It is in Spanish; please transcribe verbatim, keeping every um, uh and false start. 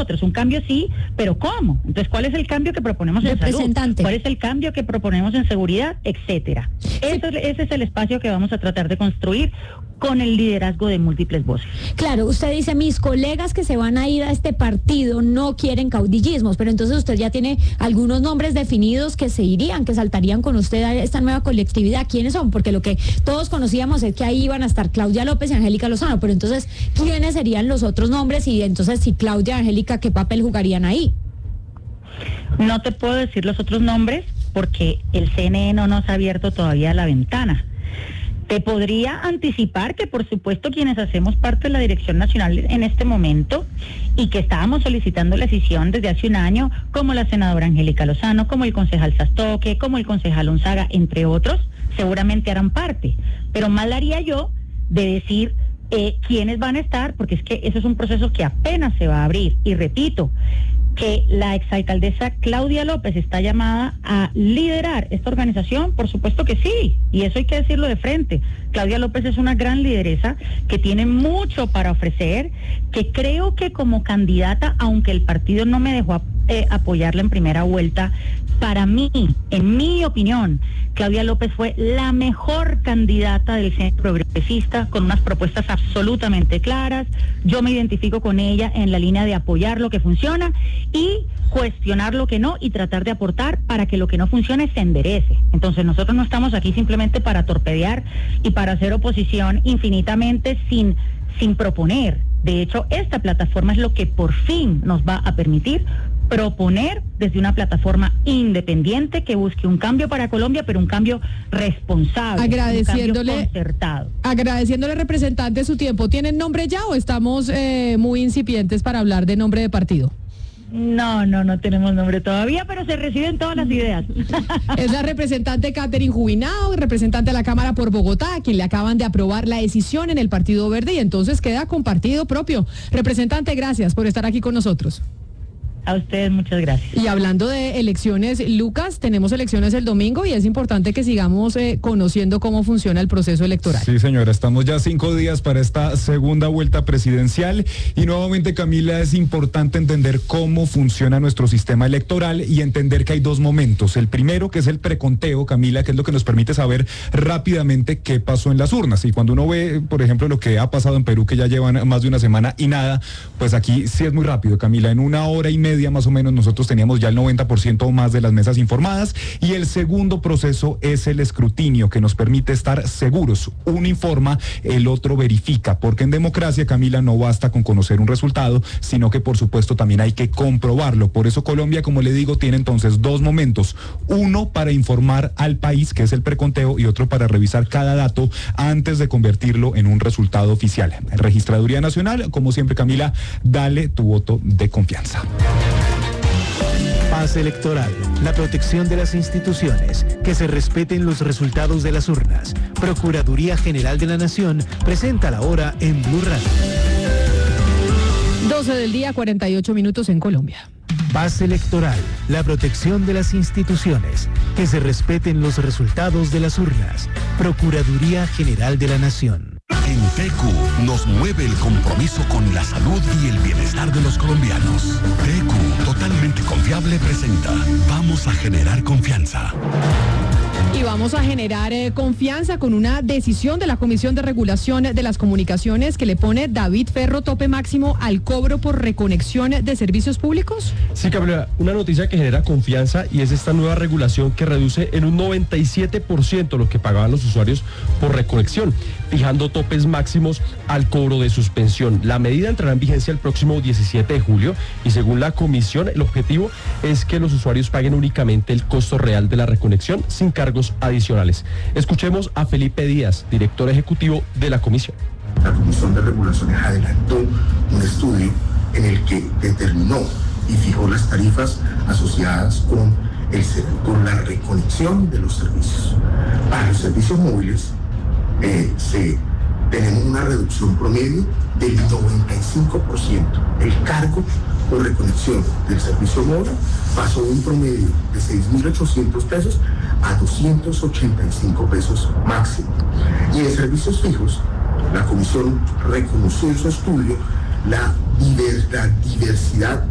nosotros. Un cambio sí, pero ¿cómo? Entonces, ¿cuál es el cambio que proponemos en salud? ¿Cuál es el cambio que proponemos en seguridad? Etcétera. Eso, ese es el espacio que vamos a tratar de construir con el liderazgo de múltiples voces. Claro, usted dice, mis colegas que se van a ir a este partido no quieren caudillismos, pero entonces usted ya tiene algunos nombres definidos que se irían, que saltarían con usted a esta nueva colectividad. ¿Quiénes son? Porque lo que todos conocíamos es que ahí iban a estar Claudia López y Angélica Lozano, pero entonces, ¿quiénes serían los otros nombres? Y entonces, si Claudia y Angélica, ¿qué papel jugarían ahí? No te puedo decir los otros nombres porque el C N E no nos ha abierto todavía la ventana. Te podría anticipar que, por supuesto, quienes hacemos parte de la Dirección Nacional en este momento y que estábamos solicitando la decisión desde hace un año, como la senadora Angélica Lozano, como el concejal Sastoque, como el concejal Unzaga, entre otros, seguramente harán parte. Pero mal haría yo de decir eh, quiénes van a estar, porque es que eso es un proceso que apenas se va a abrir. Y repito, que la exalcaldesa Claudia López está llamada a liderar esta organización, por supuesto que sí, y eso hay que decirlo de frente. Claudia López es una gran lideresa que tiene mucho para ofrecer, que creo que como candidata, aunque el partido no me dejó eh, apoyarla en primera vuelta, para mí, en mi opinión, Claudia López fue la mejor candidata del Centro Progresista, con unas propuestas absolutamente claras. Yo me identifico con ella en la línea de apoyar lo que funciona y cuestionar lo que no y tratar de aportar para que lo que no funcione se enderece. Entonces nosotros no estamos aquí simplemente para torpedear y para hacer oposición infinitamente sin, sin proponer. De hecho, esta plataforma es lo que por fin nos va a permitir proponer desde una plataforma independiente que busque un cambio para Colombia, pero un cambio responsable, agradeciéndole, un cambio concertado. Agradeciéndole, representante, su tiempo. ¿Tienen nombre ya o estamos eh, muy incipientes para hablar de nombre de partido? No, no, no tenemos nombre todavía, pero se reciben todas las ideas. Es la representante Catherine Jubinao, representante de la Cámara por Bogotá, a quien le acaban de aprobar la decisión en el Partido Verde y entonces queda con partido propio. Representante, gracias por estar aquí con nosotros. A ustedes muchas gracias. Y hablando de elecciones, Lucas, tenemos elecciones el domingo y es importante que sigamos eh, conociendo cómo funciona el proceso electoral. Sí, señora, estamos ya cinco días para esta segunda vuelta presidencial y nuevamente, Camila, es importante entender cómo funciona nuestro sistema electoral y entender que hay dos momentos. El primero, que es el preconteo, Camila, que es lo que nos permite saber rápidamente qué pasó en las urnas. Y cuando uno ve, por ejemplo, lo que ha pasado en Perú, que ya llevan más de una semana y nada, pues aquí sí es muy rápido, Camila. En una hora y media más o menos nosotros teníamos ya el noventa por ciento o más de las mesas informadas. Y el segundo proceso es el escrutinio, que nos permite estar seguros. Uno informa, el otro verifica, porque en democracia, Camila, no basta con conocer un resultado, sino que por supuesto también hay que comprobarlo. Por eso Colombia, como le digo, tiene entonces dos momentos: uno para informar al país, que es el preconteo, y otro para revisar cada dato antes de convertirlo en un resultado oficial. Registraduría Nacional, como siempre, Camila, dale tu voto de confianza. Paz electoral, la protección de las instituciones, que se respeten los resultados de las urnas. Procuraduría General de la Nación presenta la hora en Blue Radio. doce del día, cuarenta y ocho minutos en Colombia. Paz electoral, la protección de las instituciones, que se respeten los resultados de las urnas. Procuraduría General de la Nación. En T Q nos mueve el compromiso con la salud y el bienestar de los colombianos. T Q, totalmente confiable, presenta Vamos a generar confianza. Y vamos a generar eh, confianza con una decisión de la Comisión de Regulación de las Comunicaciones que le pone David Ferro tope máximo al cobro por reconexión de servicios públicos. Sí, Gabriela, una noticia que genera confianza y es esta nueva regulación que reduce en un noventa y siete por ciento lo que pagaban los usuarios por reconexión, fijando topes máximos al cobro de suspensión. La medida entrará en vigencia el próximo diecisiete de julio y según la comisión el objetivo es que los usuarios paguen únicamente el costo real de la reconexión sin cargos adicionales. Escuchemos a Felipe Díaz, director ejecutivo de la comisión. La Comisión de Regulaciones adelantó un estudio en el que determinó y fijó las tarifas asociadas con, el, con la reconexión de los servicios. Para los servicios móviles eh, se, tenemos una reducción promedio del noventa y cinco por ciento. El cargo por reconexión del servicio móvil pasó de un promedio de seis mil ochocientos pesos a doscientos ochenta y cinco pesos máximo. Y en servicios fijos, la Comisión reconoció en su estudio la, diver, la diversidad